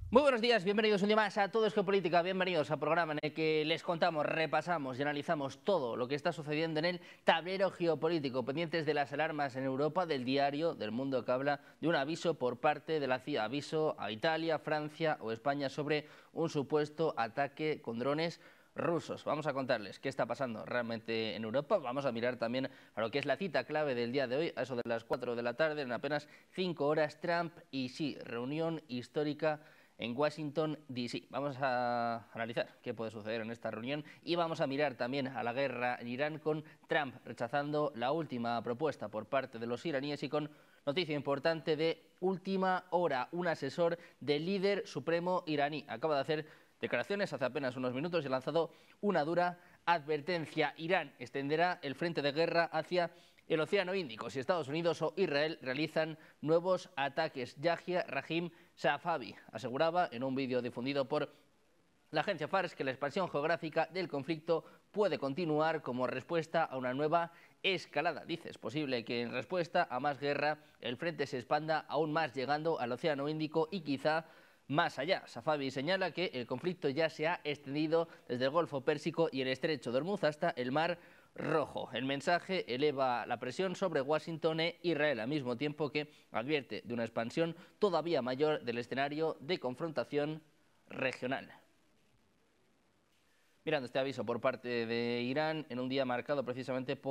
Muy buenos días, bienvenidos un día más a Todo es Geopolítica, bienvenidos al programa en el que les contamos, repasamos y analizamos todo lo que está sucediendo en el tablero geopolítico, pendientes de las alarmas en Europa, del diario del Mundo que habla de un aviso por parte de la CIA, aviso a Italia, Francia o España sobre un supuesto ataque con drones rusos. Vamos a contarles qué está pasando realmente en Europa. Vamos a mirar también a lo que es la cita clave del día de hoy, a eso de las 4 de la tarde, en apenas 5 horas, Trump y Xi, reunión histórica en Washington, D.C. Vamos a analizar qué puede suceder en esta reunión y vamos a mirar también a la guerra en Irán con Trump rechazando la última propuesta por parte de los iraníes y con noticia importante de última hora. Un asesor del líder supremo iraní acaba de hacer declaraciones hace apenas unos minutos y ha lanzado una dura advertencia. Irán extenderá el frente de guerra hacia el Océano Índico si Estados Unidos o Israel realizan nuevos ataques. Yahya Rahim Safavi aseguraba en un vídeo difundido por la agencia Fars que la expansión geográfica del conflicto puede continuar como respuesta a una nueva escalada. Dice, es posible que en respuesta a más guerra el frente se expanda aún más llegando al Océano Índico y quizá más allá. Safavi señala que el conflicto ya se ha extendido desde el Golfo Pérsico y el Estrecho de Hormuz hasta el Mar Rojo. El mensaje eleva la presión sobre Washington e Israel, al mismo tiempo que advierte de una expansión todavía mayor del escenario de confrontación regional. Mirando este aviso por parte de Irán en un día marcado precisamente por